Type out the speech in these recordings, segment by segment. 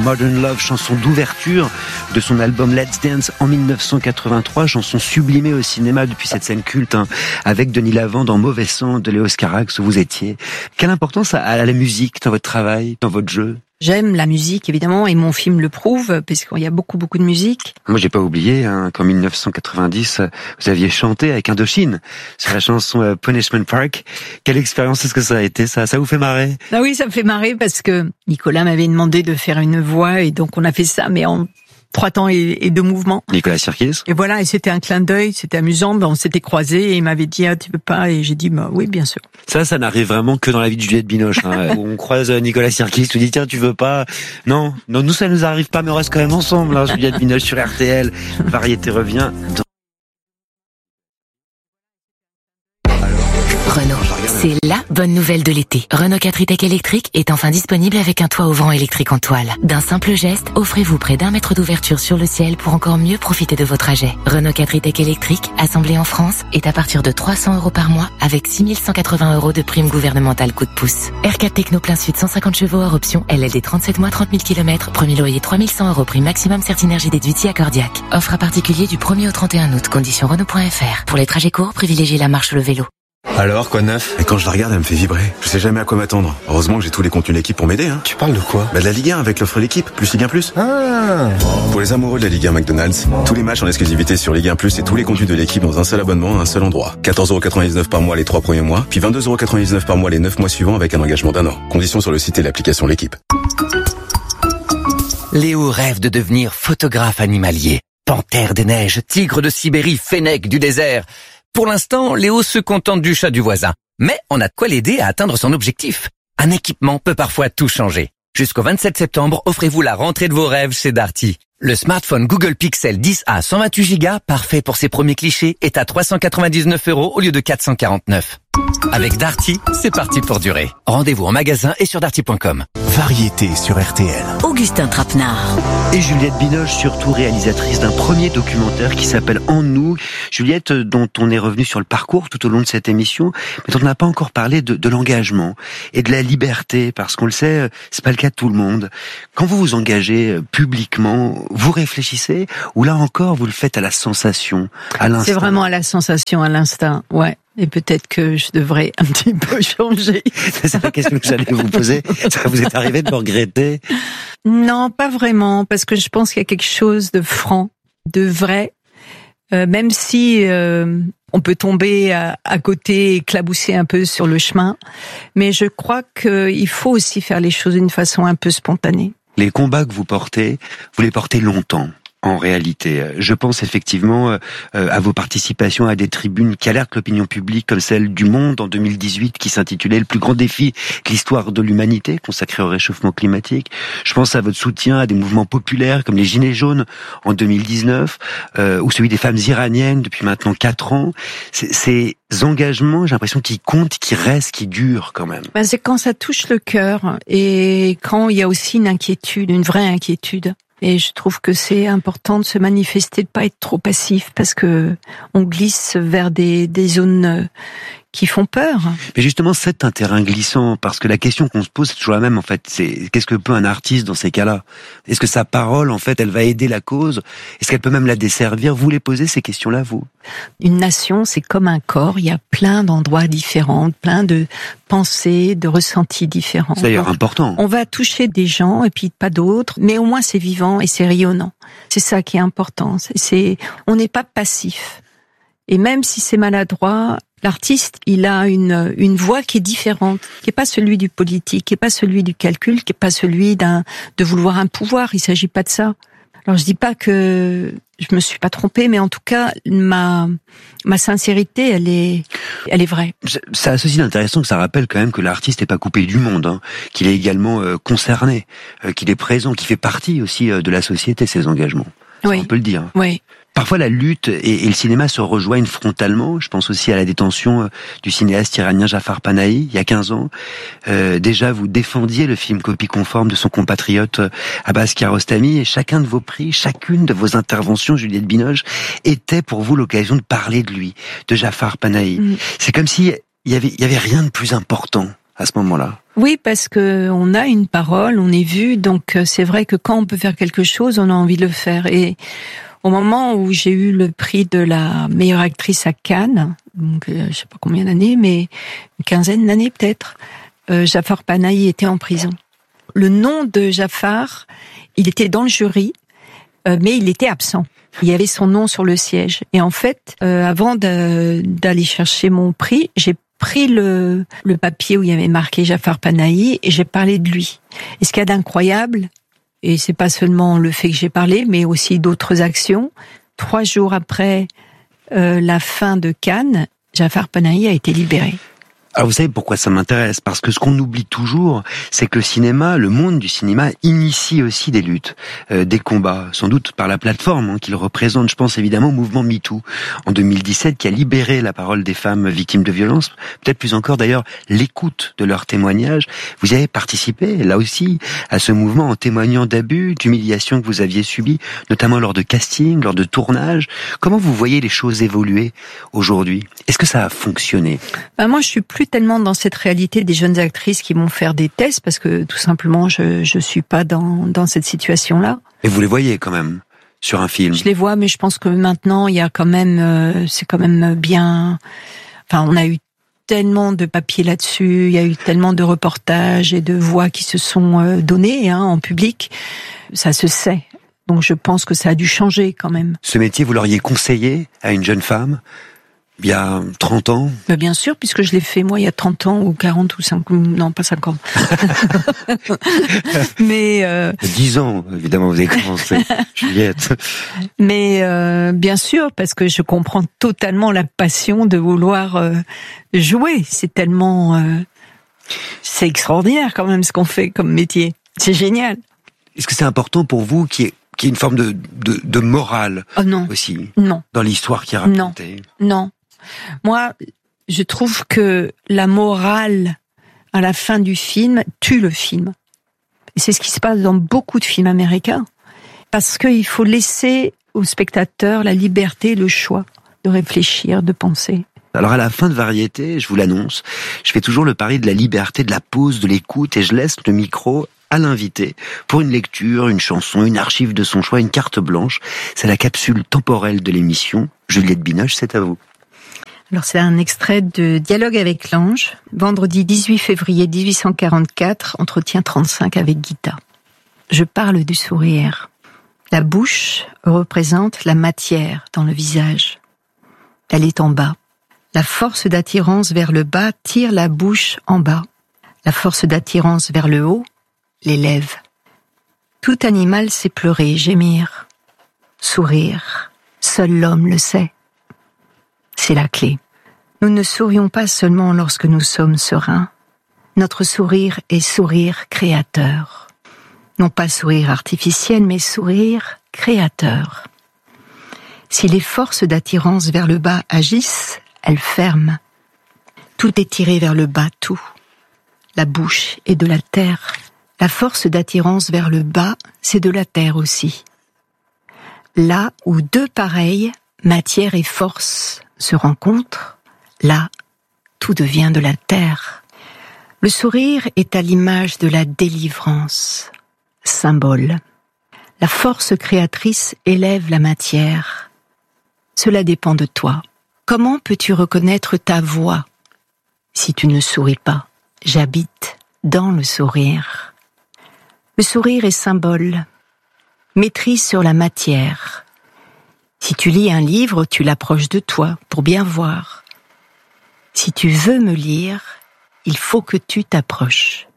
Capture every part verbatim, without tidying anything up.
Modern Love, chanson d'ouverture de son album Let's Dance en dix-neuf cent quatre-vingt-trois, chanson sublimée au cinéma depuis cette scène culte hein, avec Denis Lavant dans Mauvais sang de Léos Carax où vous étiez. Quelle importance a, a la musique dans votre travail, dans votre jeu ? J'aime la musique, évidemment, et mon film le prouve, puisqu'il y a beaucoup, beaucoup de musique. Moi, j'ai pas oublié hein, qu'en dix-neuf cent quatre-vingt-dix, vous aviez chanté avec Indochine sur la chanson euh, Punishment Park. Quelle expérience est-ce que ça a été, ça? Ça vous fait marrer? Ah oui, ça me fait marrer parce que Nicolas m'avait demandé de faire une voix, et donc on a fait ça, mais en trois temps et, et deux mouvements. Nicolas Sirkis. Et voilà, et c'était un clin d'œil, c'était amusant, ben on s'était croisés, et il m'avait dit, ah, tu veux pas? Et j'ai dit, bah oui, bien sûr. Ça, ça n'arrive vraiment que dans la vie de Juliette Binoche. Hein, où on croise Nicolas Sirkis, tu dis, tiens, tu veux pas? Non, non, nous, ça nous arrive pas, mais on reste quand même ensemble. Hein, Juliette Binoche sur R T L. Variété revient. Dans... Renault, c'est la bonne nouvelle de l'été. Renault quatre e-Tech électrique est enfin disponible avec un toit ouvrant électrique en toile. D'un simple geste, offrez-vous près d'un mètre d'ouverture sur le ciel pour encore mieux profiter de vos trajets. Renault quatre e-Tech électrique, assemblé en France, est à partir de trois cents euros par mois avec six mille cent quatre-vingts euros de prime gouvernementale coup de pouce. R quatre Techno plein sud cent cinquante chevaux hors option, L L D trente-sept mois trente mille kilomètres, premier loyer trois mille cent euros prime maximum Certinergie déduit accordiaque. Offre à particulier du premier au trente et un août, condition Renault point F R. Pour les trajets courts, privilégiez la marche ou le vélo. Alors, quoi de neuf? Et quand je la regarde, elle me fait vibrer. Je sais jamais à quoi m'attendre. Heureusement que j'ai tous les contenus de l'équipe pour m'aider, hein. Tu parles de quoi? Bah de la Ligue un avec l'offre l'équipe, plus Ligue un plus. Ah. Pour les amoureux de la Ligue un McDonald's, tous les matchs en exclusivité sur Ligue un plus et tous les contenus de l'équipe dans un seul abonnement à un seul endroit. quatorze euros quatre-vingt-dix-neuf par mois les trois premiers mois, puis vingt-deux euros quatre-vingt-dix-neuf par mois les neuf mois suivants avec un engagement d'un an. Conditions sur le site et l'application l'équipe. Léo rêve de devenir photographe animalier. Panthère des neiges, tigre de Sibérie, fennec du désert. Pour l'instant, Léo se contente du chat du voisin. Mais on a de quoi l'aider à atteindre son objectif. Un équipement peut parfois tout changer. Jusqu'au vingt-sept septembre, offrez-vous la rentrée de vos rêves chez Darty. Le smartphone Google Pixel dix A cent vingt-huit giga, parfait pour ses premiers clichés, est à trois cent quatre-vingt-dix-neuf euros au lieu de quatre cent quarante-neuf. Avec Darty, c'est parti pour durer. Rendez-vous en magasin et sur darty point com. Variété sur R T L. Augustin Trapenard. Et Juliette Binoche, surtout réalisatrice d'un premier documentaire qui s'appelle En nous. Juliette, dont on est revenu sur le parcours tout au long de cette émission, mais dont on n'a pas encore parlé de, de l'engagement et de la liberté, parce qu'on le sait, c'est pas le cas de tout le monde. Quand vous vous engagez publiquement, vous réfléchissez, ou là encore, vous le faites à la sensation, à l'instant? C'est vraiment à la sensation, à l'instinct, ouais. Et peut-être que je devrais un petit peu changer. C'est la question que j'allais vous poser. Ça vous est arrivé de me regretter? Non, pas vraiment, parce que je pense qu'il y a quelque chose de franc, de vrai, euh, même si euh, on peut tomber à, à côté, éclabousser un peu sur le chemin. Mais je crois qu'il faut aussi faire les choses d'une façon un peu spontanée. Les combats que vous portez, vous les portez longtemps. En réalité, je pense effectivement euh, à vos participations à des tribunes qui alertent l'opinion publique, comme celle du Monde en deux mille dix-huit, qui s'intitulait « Le plus grand défi de l'histoire de l'humanité », consacré au réchauffement climatique. Je pense à votre soutien à des mouvements populaires comme les Gilets jaunes en deux mille dix-neuf, euh, ou celui des femmes iraniennes depuis maintenant quatre ans. C'est, ces engagements, j'ai l'impression qu'ils comptent, qu'ils restent, qu'ils durent quand même. Ben, c'est quand ça touche le cœur et quand il y a aussi une inquiétude, une vraie inquiétude. Et je trouve que c'est important de se manifester, de pas être trop passif, parce que on glisse vers des, des zones qui font peur. Mais justement, c'est un terrain glissant, parce que la question qu'on se pose, c'est toujours la même, en fait. C'est, qu'est-ce que peut un artiste dans ces cas-là? Est-ce que sa parole, en fait, elle va aider la cause? Est-ce qu'elle peut même la desservir? Vous les posez, ces questions-là, vous? Une nation, c'est comme un corps. Il y a plein d'endroits différents, plein de pensées, de ressentis différents. C'est d'ailleurs important. On va toucher des gens, et puis pas d'autres, mais au moins c'est vivant et c'est rayonnant. C'est ça qui est important. C'est, on n'est pas passif. Et même si c'est maladroit, l'artiste, il a une, une voix qui est différente, qui est pas celui du politique, qui est pas celui du calcul, qui est pas celui d'un, de vouloir un pouvoir. Il s'agit pas de ça. Alors je dis pas que je me suis pas trompée, mais en tout cas, ma, ma sincérité, elle est, elle est vraie. C'est assez intéressant que ça rappelle quand même que l'artiste n'est pas coupé du monde, hein, qu'il est également euh, concerné, euh, qu'il est présent, qu'il fait partie aussi euh, de la société, ses engagements. Ça, oui. On peut le dire. Oui. Parfois, la lutte et, et le cinéma se rejoignent frontalement. Je pense aussi à la détention du cinéaste iranien Jafar Panahi, il y a quinze ans. Euh, déjà, vous défendiez le film copie conforme de son compatriote Abbas Kiarostami, et chacun de vos prix, chacune de vos interventions, Juliette Binoche, était pour vous l'occasion de parler de lui, de Jafar Panahi. Mmh. C'est comme si il y avait, il y avait rien de plus important à ce moment-là. Oui, parce que on a une parole, on est vu, donc c'est vrai que quand on peut faire quelque chose, on a envie de le faire. Et au moment où j'ai eu le prix de la meilleure actrice à Cannes, donc euh, je sais pas combien d'années, mais une quinzaine d'années peut-être, euh, Jafar Panahi était en prison. Le nom de Jafar, il était dans le jury, euh, mais il était absent. Il y avait son nom sur le siège. Et en fait, euh, avant de, d'aller chercher mon prix, j'ai pris le, le papier où il y avait marqué Jafar Panahi et j'ai parlé de lui. Et ce qu'il y a d'incroyable, et c'est pas seulement le fait que j'ai parlé, mais aussi d'autres actions, trois jours après euh, la fin de Cannes, Jafar Panahi a été libéré. Alors vous savez pourquoi ça m'intéresse? Parce que ce qu'on oublie toujours, c'est que le cinéma, le monde du cinéma, initie aussi des luttes, euh, des combats, sans doute par la plateforme hein, qu'il représente. Je pense évidemment au mouvement MeToo en deux mille dix-sept qui a libéré la parole des femmes victimes de violences, peut-être plus encore d'ailleurs l'écoute de leurs témoignages. Vous y avez participé, là aussi, à ce mouvement en témoignant d'abus, d'humiliations que vous aviez subies, notamment lors de casting, lors de tournage. Comment vous voyez les choses évoluer aujourd'hui? Est-ce que ça a fonctionné? Ben moi, je suis plus tellement dans cette réalité des jeunes actrices qui vont faire des tests parce que tout simplement je je suis pas dans dans cette situation-là. Et vous les voyez quand même sur un film. Je les vois, mais je pense que maintenant il y a quand même euh, c'est quand même bien. Enfin, on a eu tellement de papiers là-dessus, il y a eu tellement de reportages et de voix qui se sont euh, données hein, en public. Ça se sait. Donc je pense que ça a dû changer quand même. Ce métier, vous l'auriez conseillé à une jeune femme il y a trente ans? Ben bien sûr, puisque je l'ai fait moi il y a trente ans ou quarante ou cinquante, non pas cinquante. Mais euh... dix ans, évidemment, vous avez commencé, Juliette. Mais euh, bien sûr, parce que je comprends totalement la passion de vouloir euh, jouer. C'est tellement... Euh... C'est extraordinaire quand même ce qu'on fait comme métier. C'est génial. Est-ce que c'est important pour vous qu'il y ait qu'il y ait une forme de, de, de morale oh non. aussi non. dans l'histoire qui est racontée? Non. non. Moi, je trouve que la morale à la fin du film tue le film. Et c'est ce qui se passe dans beaucoup de films américains. Parce qu'il faut laisser au spectateur la liberté, le choix de réfléchir, de penser. Alors à la fin de Variété, je vous l'annonce, je fais toujours le pari de la liberté, de la pause, de l'écoute, et je laisse le micro à l'invité pour une lecture, une chanson, une archive de son choix, une carte blanche. C'est la capsule temporelle de l'émission. Juliette Binoche, c'est à vous. Alors c'est un extrait de Dialogue avec l'ange, vendredi dix-huit février dix-huit cent quarante-quatre, entretien trente-cinq avec Gita. Je parle du sourire. La bouche représente la matière dans le visage. Elle est en bas. La force d'attirance vers le bas tire la bouche en bas. La force d'attirance vers le haut l'élève. Tout animal sait pleurer, gémir, sourire. Seul l'homme le sait. C'est la clé. Nous ne sourions pas seulement lorsque nous sommes sereins. Notre sourire est sourire créateur. Non pas sourire artificiel, mais sourire créateur. Si les forces d'attirance vers le bas agissent, elles ferment. Tout est tiré vers le bas, tout. La bouche est de la terre. La force d'attirance vers le bas, c'est de la terre aussi. Là où deux pareils, matière et force, se rencontrent, là, tout devient de la terre. Le sourire est à l'image de la délivrance, symbole. La force créatrice élève la matière. Cela dépend de toi. Comment peux-tu reconnaître ta voix si tu ne souris pas? J'habite dans le sourire. Le sourire est symbole. Maîtrise sur la matière. Si tu lis un livre, tu l'approches de toi pour bien voir. Si tu veux me lire, il faut que tu t'approches.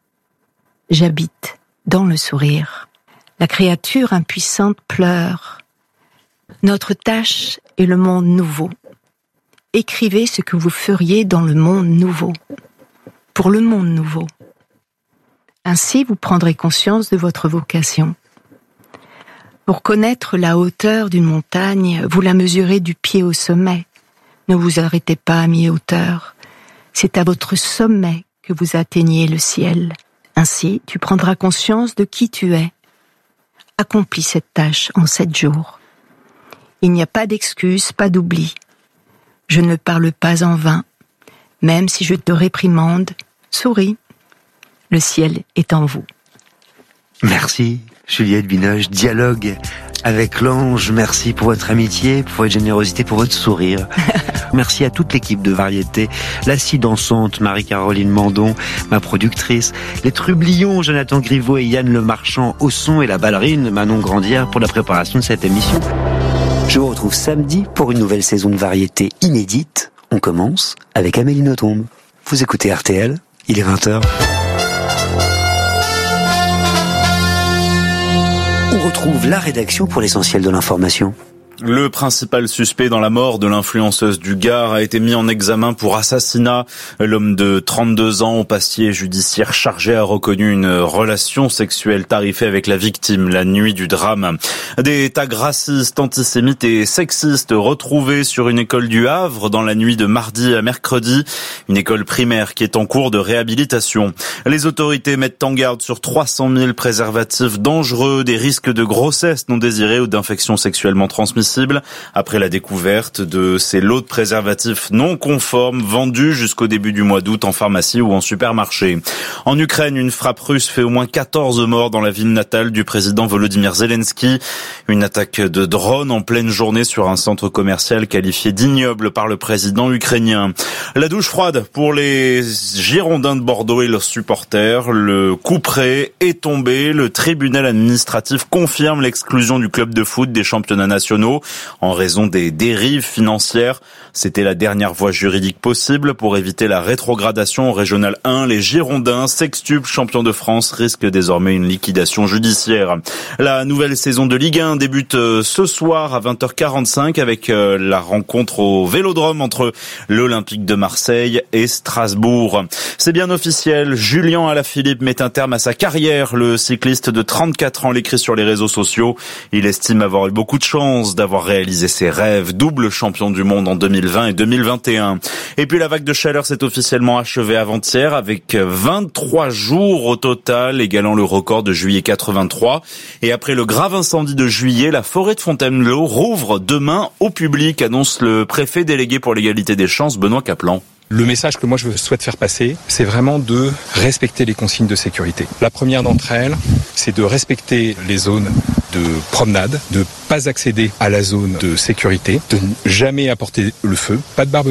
J'habite dans le sourire. La créature impuissante pleure. Notre tâche est le monde nouveau. Écrivez ce que vous feriez dans le monde nouveau. Pour le monde nouveau. Ainsi, vous prendrez conscience de votre vocation. Pour connaître la hauteur d'une montagne, vous la mesurez du pied au sommet. Ne vous arrêtez pas à mi-hauteur. C'est à votre sommet que vous atteignez le ciel. Ainsi, tu prendras conscience de qui tu es. Accomplis cette tâche en sept jours. Il n'y a pas d'excuse, pas d'oubli. Je ne parle pas en vain. Même si je te réprimande, Souris. Le ciel est en vous. Merci, Juliette Binoche. Dialogue avec l'ange. Merci pour votre amitié, pour votre générosité, pour votre sourire. Merci à toute l'équipe de Variété, la scie dansante Marie-Caroline Mandon, ma productrice, les trublions Jonathan Griveaux et Yann Lemarchand au son et la ballerine Manon Grandière pour la préparation de cette émission. Je vous retrouve samedi pour une nouvelle saison de Variété inédite. On commence avec Amélie Nothomb. Vous écoutez R T L, il est vingt heures. On retrouve la rédaction pour l'essentiel de l'information. Le principal suspect dans la mort de l'influenceuse du Gard a été mis en examen pour assassinat. L'homme de trente-deux ans au papier judiciaire chargé a reconnu une relation sexuelle tarifée avec la victime la nuit du drame. Des tags racistes, antisémites et sexistes retrouvés sur une école du Havre dans la nuit de mardi à mercredi. Une école primaire qui est en cours de réhabilitation. Les autorités mettent en garde sur trois cent mille préservatifs dangereux, des risques de grossesse non désirée ou d'infections sexuellement transmissibles après la découverte de ces lots de préservatifs non conformes vendus jusqu'au début du mois d'août en pharmacie ou en supermarché. En Ukraine, une frappe russe fait au moins quatorze morts dans la ville natale du président Volodymyr Zelensky. Une attaque de drone en pleine journée sur un centre commercial qualifié d'ignoble par le président ukrainien. La douche froide pour les Girondins de Bordeaux et leurs supporters. Le coup près est tombé. Le tribunal administratif confirme l'exclusion du club de foot des championnats nationaux en raison des dérives financières. C'était la dernière voie juridique possible pour éviter la rétrogradation en Régional un. Les Girondins, sextuples champions de France, risquent désormais une liquidation judiciaire. La nouvelle saison de Ligue un débute ce soir à vingt heures quarante-cinq avec la rencontre au Vélodrome entre l'Olympique de Marseille et Strasbourg. C'est bien officiel, Julien Alaphilippe met un terme à sa carrière. Le cycliste de trente-quatre ans l'écrit sur les réseaux sociaux. Il estime avoir eu beaucoup de chance d'avoir réalisé ses rêves, double champion du monde en deux mille vingt et deux mille vingt et un. Et puis la vague de chaleur s'est officiellement achevée avant-hier avec vingt-trois jours au total, égalant le record de juillet quatre-vingt-trois. Et après le grave incendie de juillet, la forêt de Fontainebleau rouvre demain au public, annonce le préfet délégué pour l'égalité des chances, Benoît Caplan. Le message que moi je souhaite faire passer, c'est vraiment de respecter les consignes de sécurité. La première d'entre elles, c'est de respecter les zones de promenade, de ne pas accéder à la zone de sécurité, de ne jamais apporter le feu, pas de barbecue.